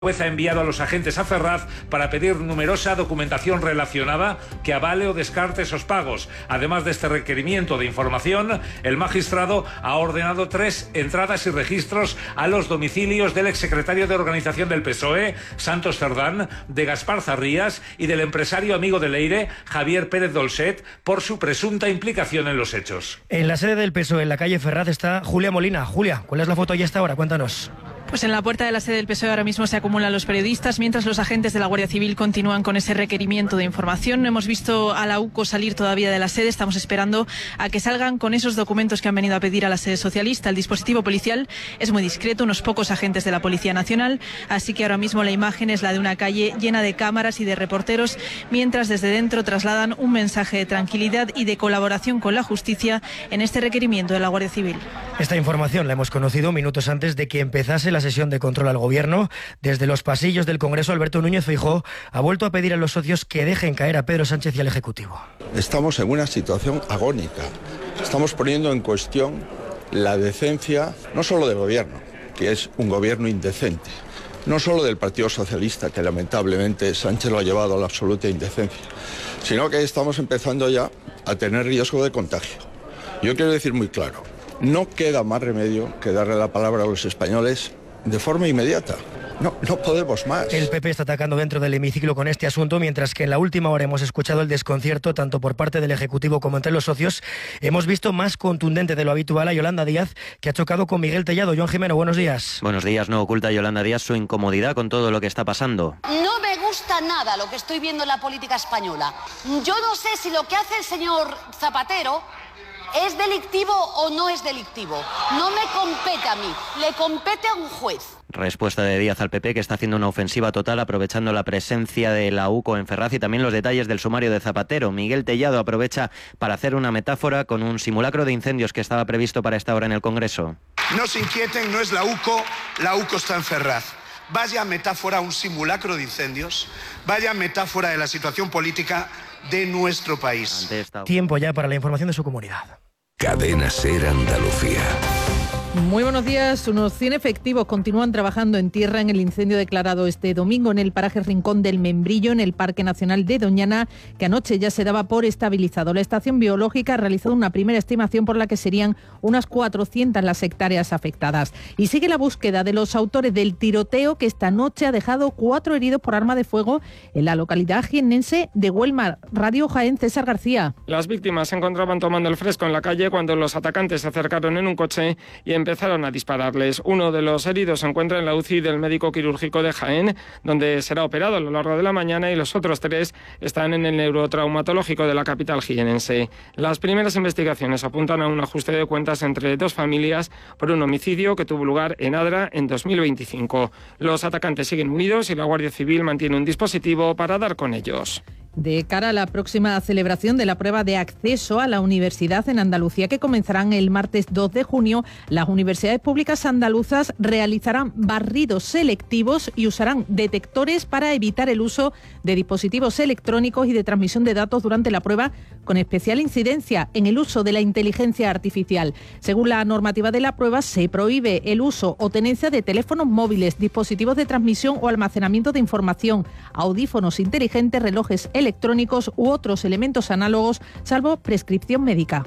juez ha enviado a los agentes a Ferraz para pedir numerosa documentación relacionada que avale o descarte esos pagos. Además de este requerimiento de información, el magistrado ha ordenado 3 entradas y registros a los domicilios del exsecretario de Organización del PSOE, Santos Cerdán, de Gaspar Zarrías y del empresario amigo de Leire, Javier Pérez Dolcet, por su presunta implicación en los hechos. En la sede del PSOE, en la calle Ferraz, está Julia Molina. Julia, ¿cuál es la foto ya hasta ahora? Cuéntanos. Pues en la puerta de la sede del PSOE ahora mismo se acumulan los periodistas, mientras los agentes de la Guardia Civil continúan con ese requerimiento de información. No hemos visto a la UCO salir todavía de la sede, estamos esperando a que salgan con esos documentos que han venido a pedir a la sede socialista. El dispositivo policial es muy discreto, unos pocos agentes de la Policía Nacional, así que ahora mismo la imagen es la de una calle llena de cámaras y de reporteros, mientras desde dentro trasladan un mensaje de tranquilidad y de colaboración con la justicia en este requerimiento de la Guardia Civil. Esta información la hemos conocido minutos antes de que empezase la sesión de control al Gobierno. Desde los pasillos del Congreso, Alberto Núñez Feijóo ha vuelto a pedir a los socios que dejen caer a Pedro Sánchez y al Ejecutivo. Estamos en una situación agónica. Estamos poniendo en cuestión la decencia, no solo del Gobierno, que es un Gobierno indecente, no solo del Partido Socialista, que lamentablemente Sánchez lo ha llevado a la absoluta indecencia, sino que estamos empezando ya a tener riesgo de contagio. Yo quiero decir muy claro, no queda más remedio que darle la palabra a los españoles de forma inmediata. No podemos más. El PP está atacando dentro del hemiciclo con este asunto, mientras que en la última hora hemos escuchado el desconcierto tanto por parte del Ejecutivo como entre los socios. Hemos visto más contundente de lo habitual a Yolanda Díaz, que ha chocado con Miguel Tellado. Joan Jimeno, buenos días. Buenos días. No oculta Yolanda Díaz su incomodidad con todo lo que está pasando. No me gusta nada lo que estoy viendo en la política española. Yo no sé si lo que hace el señor Zapatero ¿es delictivo o no es delictivo? No me compete a mí, le compete a un juez. Respuesta de Díaz al PP, que está haciendo una ofensiva total aprovechando la presencia de la UCO en Ferraz y también los detalles del sumario de Zapatero. Miguel Tellado aprovecha para hacer una metáfora con un simulacro de incendios que estaba previsto para esta hora en el Congreso. No se inquieten, no es la UCO está en Ferraz. Vaya metáfora, un simulacro de incendios, vaya metáfora de la situación política de nuestro país. Tiempo ya para la información de su comunidad. Cadena SER Andalucía. Muy buenos días. Unos 100 efectivos continúan trabajando en tierra en el incendio declarado este domingo en el paraje Rincón del Membrillo, en el Parque Nacional de Doñana, que anoche ya se daba por estabilizado. La estación biológica ha realizado una primera estimación por la que serían unas 400 las hectáreas afectadas. Y sigue la búsqueda de los autores del tiroteo que esta noche ha dejado 4 heridos por arma de fuego en la localidad jiennense de Güelmar. Radio Jaén, César García. Las víctimas se encontraban tomando el fresco en la calle cuando los atacantes se acercaron en un coche y empezaron a dispararles. Uno de los heridos se encuentra en la UCI del médico quirúrgico de Jaén, donde será operado a lo largo de la mañana, y los otros 3 están en el neurotraumatológico de la capital jienense. Las primeras investigaciones apuntan a un ajuste de cuentas entre 2 familias por un homicidio que tuvo lugar en Adra en 2025. Los atacantes siguen unidos y la Guardia Civil mantiene un dispositivo para dar con ellos. De cara a la próxima celebración de la prueba de acceso a la universidad en Andalucía, que comenzarán el martes 2 de junio, las universidades públicas andaluzas realizarán barridos selectivos y usarán detectores para evitar el uso de dispositivos electrónicos y de transmisión de datos durante la prueba, con especial incidencia en el uso de la inteligencia artificial. Según la normativa de la prueba, se prohíbe el uso o tenencia de teléfonos móviles, dispositivos de transmisión o almacenamiento de información, audífonos inteligentes, relojes electrónicos u otros elementos análogos, salvo prescripción médica.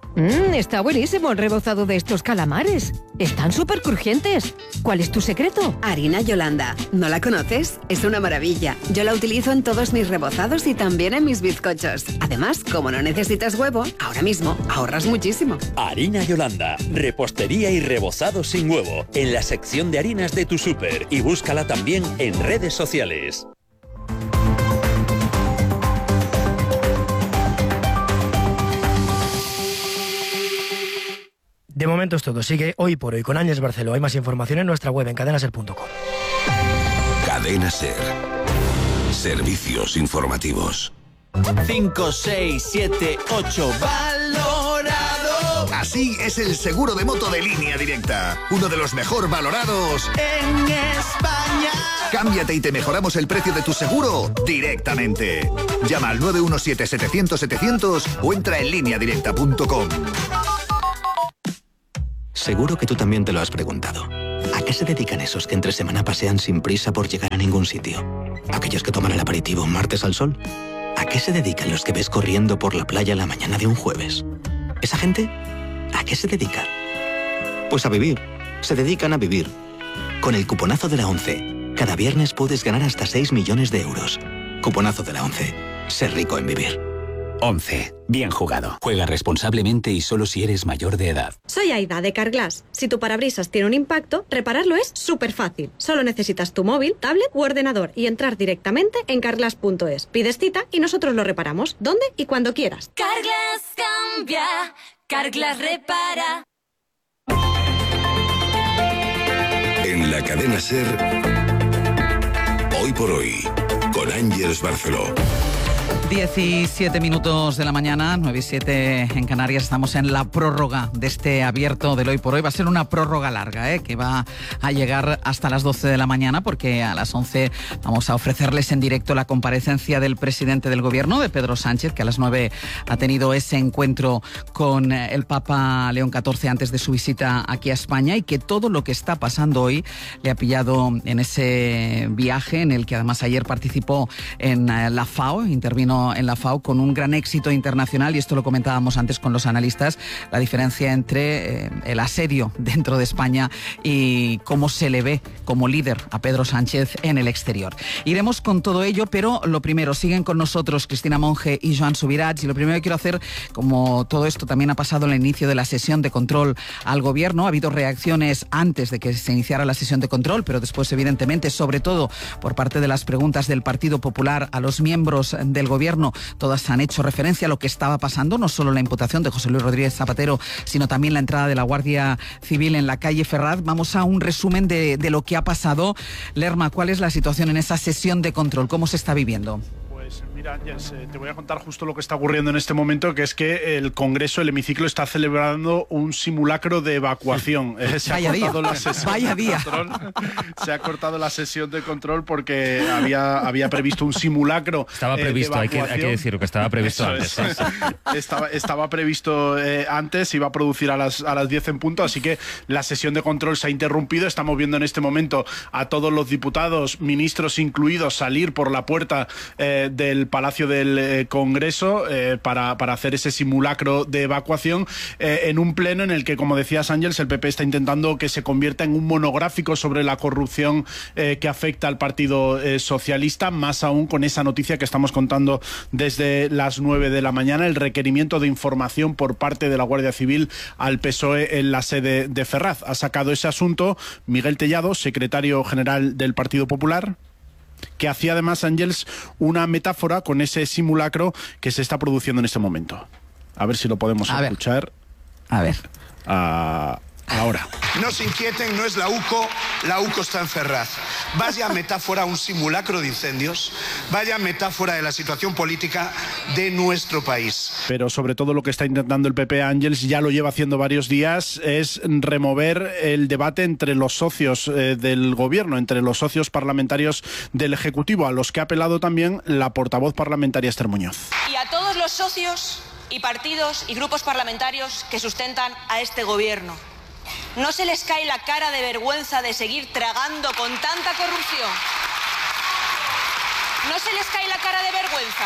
Está buenísimo el rebozado de estos calamares. Están súper crujientes. ¿Cuál es tu secreto? Harina Yolanda. ¿No la conoces? Es una maravilla. Yo la utilizo en todos mis rebozados y también en mis bizcochos. Además, como no necesitas huevo, ahora mismo ahorras muchísimo. Harina Yolanda. Repostería y rebozado sin huevo. En la sección de harinas de tu súper. Y búscala también en redes sociales. De momento es todo. Sigue Hoy por Hoy con Ángels Barceló. Hay más información en nuestra web en cadenaser.com. Cadena SER. Servicios informativos. 5, 6, 7, 8. ¡Valorado! Así es el seguro de moto de Línea Directa. Uno de los mejor valorados en España. Cámbiate y te mejoramos el precio de tu seguro directamente. Llama al 917-700-700 o entra en lineadirecta.com. Seguro que tú también te lo has preguntado. ¿A qué se dedican esos que entre semana pasean sin prisa por llegar a ningún sitio? ¿Aquellos que toman el aperitivo un martes al sol? ¿A qué se dedican los que ves corriendo por la playa la mañana de un jueves? ¿Esa gente? ¿A qué se dedica? Pues a vivir. Se dedican a vivir. Con el cuponazo de la ONCE, cada viernes puedes ganar hasta 6 millones de euros. Cuponazo de la ONCE. Ser rico en vivir. 11. Bien jugado. Juega responsablemente y solo si eres mayor de edad. Soy Aida, de Carglass. Si tu parabrisas tiene un impacto, repararlo es súper fácil. Solo necesitas tu móvil, tablet u ordenador y entrar directamente en carglass.es. Pides cita y nosotros lo reparamos. ¿Dónde y cuando quieras? Carglass cambia. Carglass repara. En la cadena SER, Hoy por Hoy, con Ángeles Barceló. 17 minutos de la mañana, 9:07 en Canarias. Estamos en la prórroga de este abierto del Hoy por Hoy. Va a ser una prórroga larga, que va a llegar hasta las 12 de la mañana, porque a las 11 vamos a ofrecerles en directo la comparecencia del presidente del Gobierno, de Pedro Sánchez, que a las 9 ha tenido ese encuentro con el Papa León XIV antes de su visita aquí a España, y que todo lo que está pasando hoy le ha pillado en ese viaje en el que además ayer participó en la FAO, intervino en la FAO con un gran éxito internacional, y esto lo comentábamos antes con los analistas, la diferencia entre el asedio dentro de España y cómo se le ve como líder a Pedro Sánchez en el exterior. Iremos con todo ello, pero lo primero, siguen con nosotros Cristina Monge y Joan Subirats, y lo primero que quiero hacer, como todo esto también ha pasado en el inicio de la sesión de control al Gobierno, ha habido reacciones antes de que se iniciara la sesión de control, pero después, evidentemente, sobre todo por parte de las preguntas del Partido Popular a los miembros del Gobierno, todas han hecho referencia a lo que estaba pasando, no solo la imputación de José Luis Rodríguez Zapatero, sino también la entrada de la Guardia Civil en la calle Ferraz. Vamos a un resumen de lo que ha pasado. Lerma, ¿cuál es la situación en esa sesión de control? ¿Cómo se está viviendo? Pues mira, Ángeles, te voy a contar justo lo que está ocurriendo en este momento, que es que el Congreso, el hemiciclo, está celebrando un simulacro de evacuación. Vaya día. Se ha cortado la sesión de control porque había previsto un simulacro. Estaba previsto, hay que decirlo, que estaba previsto antes. Estaba previsto antes, iba a producir a las 10 en punto, así que la sesión de control se ha interrumpido. Estamos viendo en este momento a todos los diputados, ministros incluidos, salir por la puerta del Palacio del Congreso para hacer ese simulacro de evacuación en un pleno en el que, como decías, Ángeles, el PP está intentando que se convierta en un monográfico sobre la corrupción que afecta al Partido Socialista, más aún con esa noticia que estamos contando desde las 9 de la mañana, el requerimiento de información por parte de la Guardia Civil al PSOE en la sede de Ferraz. Ha sacado ese asunto Miguel Tellado, secretario general del Partido Popular, que hacía además, Ángeles, una metáfora con ese simulacro que se está produciendo en este momento. A ver si lo podemos escuchar. A ver. Ahora. No se inquieten, no es la UCO está en Ferraz. Vaya metáfora, un simulacro de incendios, vaya metáfora de la situación política de nuestro país. Pero sobre todo lo que está intentando el PP, Ángeles, ya lo lleva haciendo varios días, es remover el debate entre los socios del Gobierno, entre los socios parlamentarios del Ejecutivo, a los que ha apelado también la portavoz parlamentaria Esther Muñoz. Y a todos los socios y partidos y grupos parlamentarios que sustentan a este Gobierno. ¿No se les cae la cara de vergüenza de seguir tragando con tanta corrupción? ¿No se les cae la cara de vergüenza?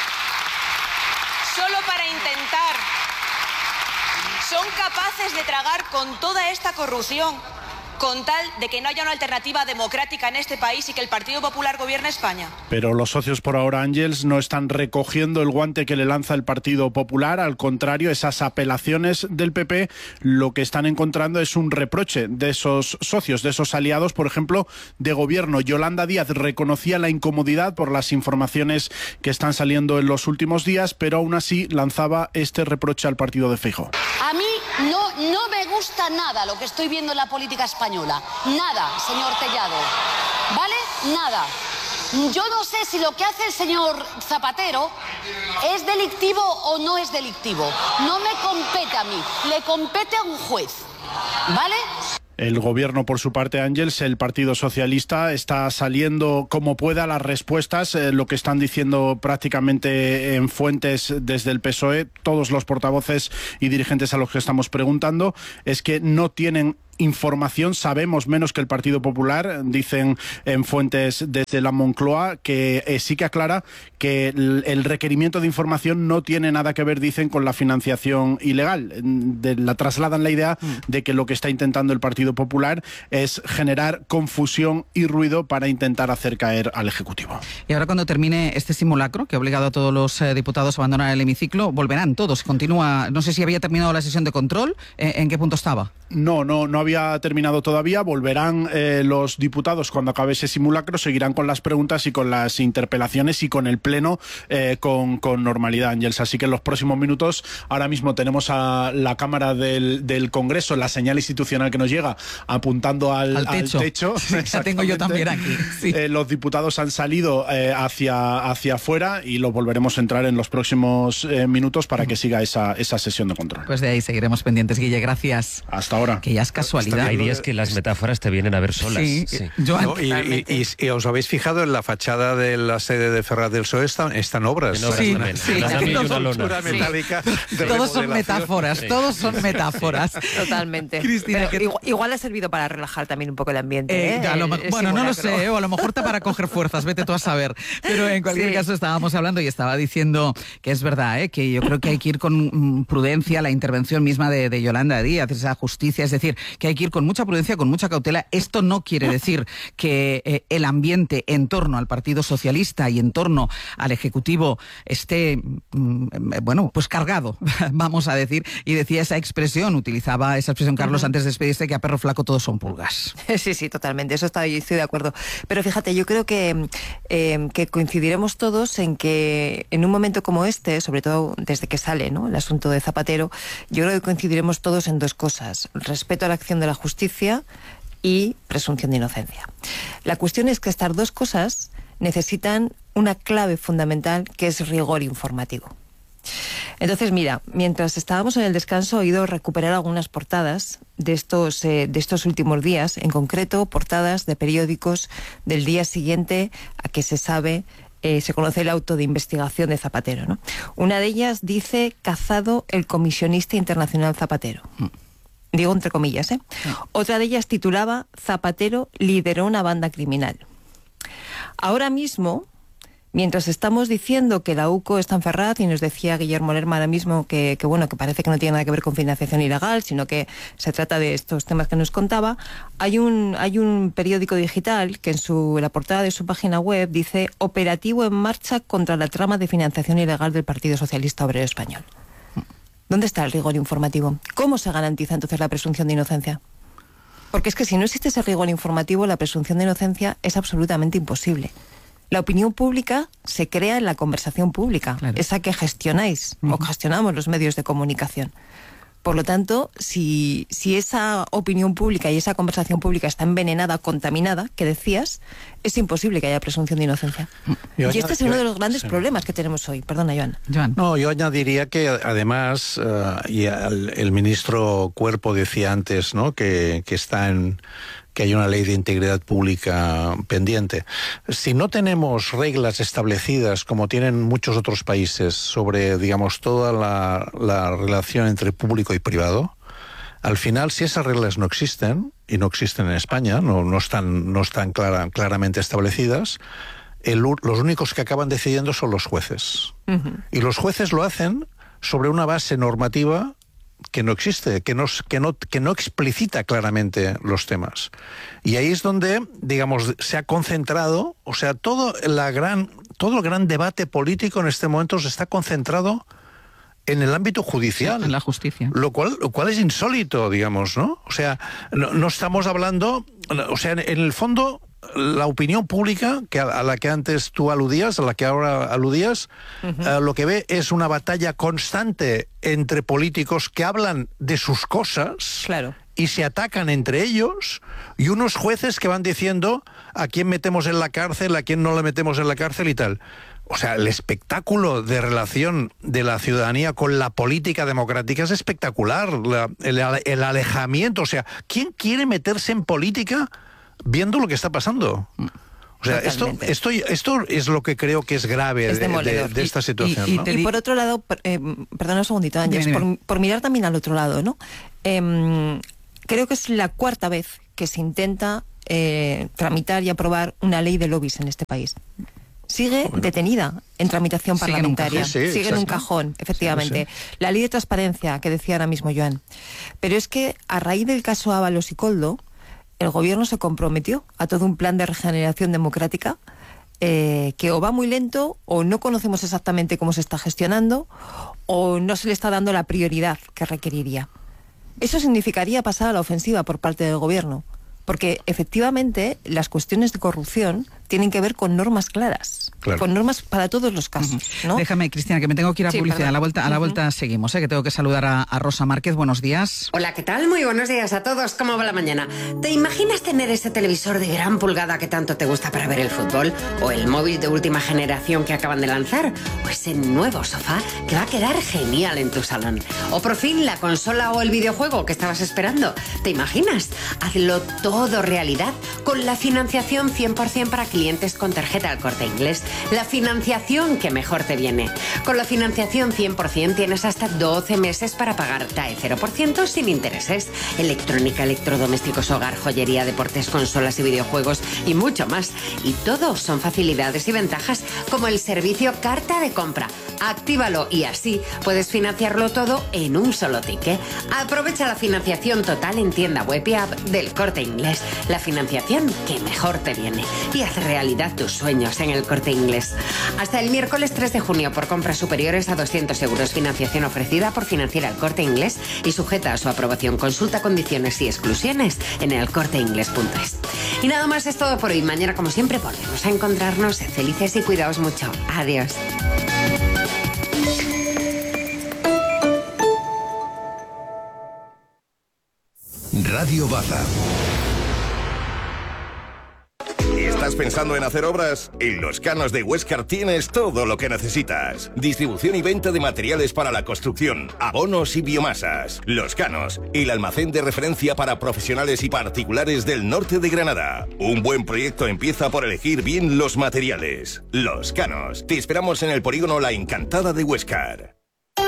Solo para intentar. Son capaces de tragar con toda esta corrupción, con tal de que no haya una alternativa democrática en este país y que el Partido Popular gobierne España. Pero los socios por ahora, Ángeles, no están recogiendo el guante que le lanza el Partido Popular. Al contrario, esas apelaciones del PP lo que están encontrando es un reproche de esos socios, de esos aliados, por ejemplo, de Gobierno. Yolanda Díaz reconocía la incomodidad por las informaciones que están saliendo en los últimos días, pero aún así lanzaba este reproche al partido de Feijóo. A mí no me gusta nada lo que estoy viendo en la política española. Nada, señor Tellado. ¿Vale? Nada. Yo no sé si lo que hace el señor Zapatero es delictivo o no es delictivo. No me compete a mí, le compete a un juez. ¿Vale? El Gobierno, por su parte, Ángeles, el Partido Socialista, está saliendo como pueda a las respuestas. Lo que están diciendo prácticamente en fuentes desde el PSOE, todos los portavoces y dirigentes a los que estamos preguntando, es que no tienen información, sabemos menos que el Partido Popular, dicen en fuentes desde la Moncloa, que sí que aclara que el requerimiento de información no tiene nada que ver, dicen, con la financiación ilegal. La trasladan la idea de que lo que está intentando el Partido Popular es generar confusión y ruido para intentar hacer caer al Ejecutivo. Y ahora, cuando termine este simulacro, que ha obligado a todos los diputados a abandonar el hemiciclo, volverán todos. Continúa, no sé si había terminado la sesión de control, ¿en qué punto estaba? No había terminado todavía. Volverán los diputados cuando acabe ese simulacro, seguirán con las preguntas y con las interpelaciones y con el pleno con normalidad, Ángels. Así que en los próximos minutos, ahora mismo tenemos a la Cámara del Congreso, la señal institucional que nos llega, apuntando al techo. La tengo yo también aquí. Sí. Los diputados han salido hacia afuera y los volveremos a entrar en los próximos minutos para que siga esa sesión de control. Pues de ahí seguiremos pendientes, Guille. Gracias. Hasta ahora. Que ya es casualidad. Hay días que las metáforas te vienen a ver solas. Sí. No, y os habéis fijado en la fachada de la sede de Ferraz del PSOE, están obras. Sí. Una metálica. Todos son metáforas, todos son metáforas. Totalmente. Cristina, igual ha servido para relajar también un poco el ambiente. Bueno, no lo sé, o a lo mejor está para coger fuerzas, vete tú a saber. Pero en cualquier caso estábamos hablando y estaba diciendo que es verdad, que yo creo que hay que ir con prudencia. La intervención misma de Yolanda Díaz, esa justicia, es decir, que hay que ir con mucha prudencia, con mucha cautela. Esto no quiere decir que el ambiente en torno al Partido Socialista y en torno al Ejecutivo esté, pues cargado, vamos a decir. Y decía utilizaba esa expresión, Carlos, antes de despedirse, que a perro flaco todos son pulgas. Sí, totalmente, eso estoy de acuerdo. Pero fíjate, yo creo que coincidiremos todos en que en un momento como este, sobre todo desde que sale, ¿no?, el asunto de Zapatero, yo creo que coincidiremos todos en dos cosas: respeto a la acción de la justicia y presunción de inocencia. La cuestión es que estas dos cosas necesitan una clave fundamental, que es rigor informativo. Entonces, mira, mientras estábamos en el descanso he ido a recuperar algunas portadas de estos últimos días, en concreto portadas de periódicos del día siguiente a que se conoce el auto de investigación de Zapatero, ¿no? Una de ellas dice: cazado el comisionista internacional Zapatero. Digo entre comillas, ¿eh? Otra de ellas titulaba: Zapatero lideró una banda criminal. Ahora mismo, mientras estamos diciendo que la UCO está en Ferraz, y nos decía Guillermo Lerma ahora mismo que parece que no tiene nada que ver con financiación ilegal, sino que se trata de estos temas que nos contaba, hay un periódico digital que en la portada de su página web dice: operativo en marcha contra la trama de financiación ilegal del Partido Socialista Obrero Español. ¿Dónde está el rigor informativo? ¿Cómo se garantiza entonces la presunción de inocencia? Porque es que si no existe ese rigor informativo, la presunción de inocencia es absolutamente imposible. La opinión pública se crea en la conversación pública, claro, esa que gestionáis o gestionamos los medios de comunicación. Por lo tanto, si esa opinión pública y esa conversación pública está envenenada, contaminada, que decías, es imposible que haya presunción de inocencia. Y este es uno de los grandes problemas que tenemos hoy. Perdona, Joan. No, yo añadiría que además, y el ministro Cuerpo decía antes, ¿no?, que hay una ley de integridad pública pendiente. Si no tenemos reglas establecidas, como tienen muchos otros países, sobre, digamos, toda la relación entre público y privado, al final, si esas reglas no existen, y no existen en España, no están claramente establecidas, los únicos que acaban decidiendo son los jueces. Y los jueces lo hacen sobre una base normativa que no existe, que no explicita claramente los temas. Y ahí es donde, digamos, se ha concentrado, o sea, todo el gran debate político en este momento se está concentrado en el ámbito judicial. En la justicia. Lo cual es insólito, digamos, ¿no? O sea, no estamos hablando, o sea, en el fondo, la opinión pública, a la que antes tú aludías, a la que ahora aludías, lo que ve es una batalla constante entre políticos que hablan de sus cosas, claro, y se atacan entre ellos, y unos jueces que van diciendo a quién metemos en la cárcel, a quién no le metemos en la cárcel y tal. O sea, el espectáculo de relación de la ciudadanía con la política democrática es espectacular. El alejamiento, o sea, ¿quién quiere meterse en política viendo lo que está pasando? O sea, esto es lo que creo que es grave de esta situación, ¿no? Y por otro lado, perdona un segundito, Ángel, por mirar también al otro lado, ¿no? Creo que es la cuarta vez que se intenta tramitar y aprobar una ley de lobbies en este país. Sigue detenida en tramitación parlamentaria. Sigue en un cajón, efectivamente. Sí. La ley de transparencia, que decía ahora mismo Joan. Pero es que a raíz del caso Ábalos y Koldo, el gobierno se comprometió a todo un plan de regeneración democrática que o va muy lento, o no conocemos exactamente cómo se está gestionando, o no se le está dando la prioridad que requeriría. Eso significaría pasar a la ofensiva por parte del gobierno, porque efectivamente las cuestiones de corrupción tienen que ver con normas claras, con normas para todos los casos, ¿no? Déjame, Cristina, que me tengo que ir a publicidad. A la vuelta seguimos, que tengo que saludar a Rosa Márquez. Buenos días. Hola, ¿qué tal? Muy buenos días a todos. ¿Cómo va la mañana? ¿Te imaginas tener ese televisor de gran pulgada que tanto te gusta para ver el fútbol? ¿O el móvil de última generación que acaban de lanzar? ¿O ese nuevo sofá que va a quedar genial en tu salón? ¿O por fin la consola o el videojuego que estabas esperando? ¿Te imaginas? Hazlo todo realidad con la financiación 100% para clientes con tarjeta El Corte Inglés. La financiación que mejor te viene. Con la financiación 100% tienes hasta 12 meses para pagar TAE 0% sin intereses. Electrónica, electrodomésticos, hogar, joyería, deportes, consolas y videojuegos y mucho más. Y todo son facilidades y ventajas como el servicio Carta de Compra. Actívalo y así puedes financiarlo todo en un solo ticket. Aprovecha la financiación total en tienda web y app del Corte Inglés. La financiación que mejor te viene. Y haz realidad tus sueños en el Corte Inglés. Hasta el miércoles 3 de junio por compras superiores a 200 euros. Financiación ofrecida por Financiera El Corte Inglés y sujeta a su aprobación. Consulta condiciones y exclusiones en elcorteinglés.es. Y nada más, es todo por hoy. Mañana, como siempre, volvemos a encontrarnos. Sed felices y cuidaos mucho. Adiós. Radio Baza. ¿Estás pensando en hacer obras? En Los Canos de Huéscar tienes todo lo que necesitas. Distribución y venta de materiales para la construcción, abonos y biomasas. Los Canos, el almacén de referencia para profesionales y particulares del norte de Granada. Un buen proyecto empieza por elegir bien los materiales. Los Canos. Te esperamos en el polígono La Encantada de Huéscar.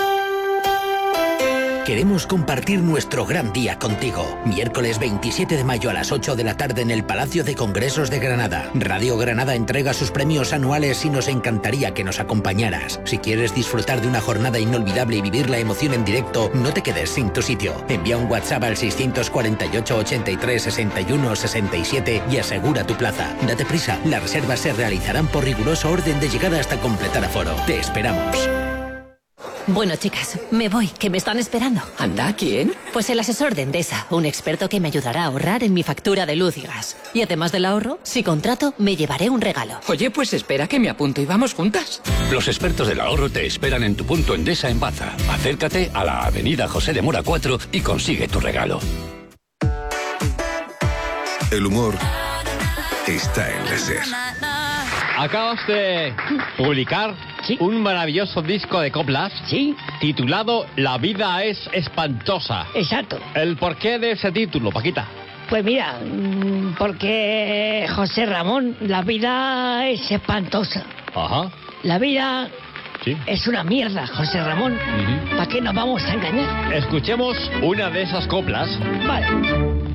Queremos compartir nuestro gran día contigo. Miércoles 27 de mayo a las 8 de la tarde en el Palacio de Congresos de Granada. Radio Granada entrega sus premios anuales y nos encantaría que nos acompañaras. Si quieres disfrutar de una jornada inolvidable y vivir la emoción en directo, no te quedes sin tu sitio. Envía un WhatsApp al 648 83 61 67 y asegura tu plaza. Date prisa, las reservas se realizarán por riguroso orden de llegada hasta completar aforo. Te esperamos. Bueno, chicas, me voy, que me están esperando. ¿Anda? ¿Quién? Pues el asesor de Endesa, un experto que me ayudará a ahorrar en mi factura de luz y gas. Y además del ahorro, si contrato, me llevaré un regalo. Oye, pues espera que me apunto y vamos juntas. Los expertos del ahorro te esperan en tu punto Endesa en Baza. Acércate a la avenida José de Mora 4 y consigue tu regalo. El humor está en la SER. Acabas de publicar un maravilloso disco de coplas titulado La vida es espantosa. Exacto. ¿El porqué de ese título, Paquita? Pues mira, porque José Ramón, la vida es espantosa. Ajá. La vida es una mierda, José Ramón. ¿Para qué nos vamos a engañar? Escuchemos una de esas coplas. Vale.